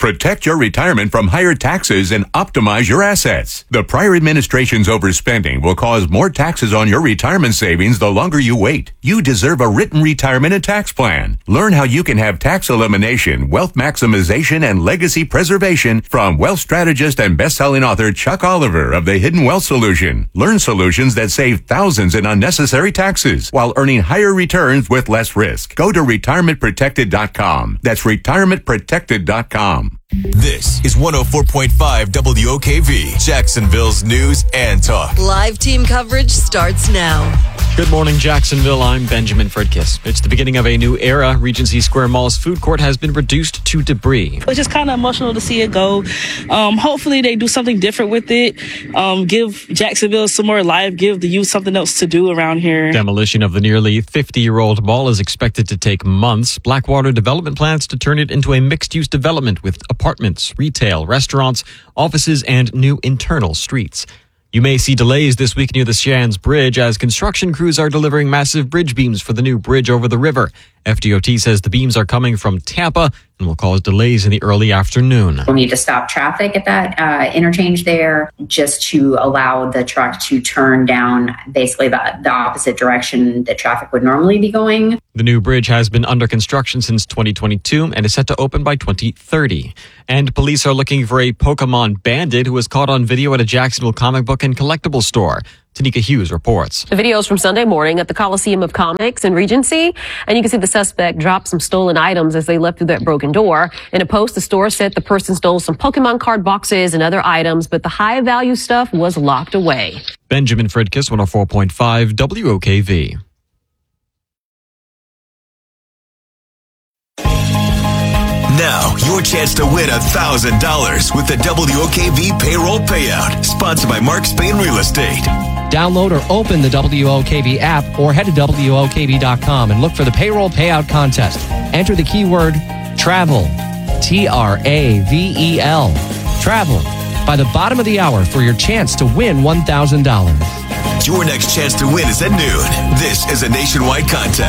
Protect your retirement from higher taxes and optimize your assets. The prior administration's overspending will cause more taxes on your retirement savings the longer you wait. You deserve a written retirement and tax plan. Learn how you can have tax elimination, wealth maximization, and legacy preservation from wealth strategist and best-selling author Chuck Oliver of the Hidden Wealth Solution. Learn solutions that save thousands in unnecessary taxes while earning higher returns with less risk. Go to retirementprotected.com. That's retirementprotected.com. This is 104.5 WOKV, Jacksonville's news and talk. Live team coverage starts now. Good morning, Jacksonville. I'm Benjamin Fredkiss. It's the beginning of a new era. Regency Square Mall's food court has been reduced to debris. It's just kind of emotional to see it go. Hopefully they do something different with it. Give Jacksonville some more life. Give the youth something else to do around here. Demolition of the nearly 50-year-old mall is expected to take months. Blackwater Development plans to turn it into a mixed-use development with apartments, retail, restaurants, offices, and new internal streets. You may see delays this week near the Shands Bridge as construction crews are delivering massive bridge beams for the new bridge over the river. FDOT says the beams are coming from Tampa and will cause delays in the early afternoon. We'll need to stop traffic at that interchange there just to allow the truck to turn down basically the opposite direction that traffic would normally be going. The new bridge has been under construction since 2022 and is set to open by 2030. And police are looking for a Pokemon bandit who was caught on video at a Jacksonville comic book and collectible store. Tanika Hughes reports. The video is from Sunday morning at the Coliseum of Comics in Regency, and you can see the suspect drop some stolen items as they left through that broken door. In a post, the store said the person stole some Pokemon card boxes and other items, but the high-value stuff was locked away. Benjamin Fredkiss, 104.5 WOKV. Now, your chance to win $1,000 with the WOKV Payroll Payout, sponsored by Mark Spain Real Estate. Download or open the WOKV app or head to WOKV.com and look for the Payroll Payout Contest. Enter the keyword TRAVEL, TRAVEL, TRAVEL, by the bottom of the hour for your chance to win $1,000. Your next chance to win is at noon. This is a nationwide contest.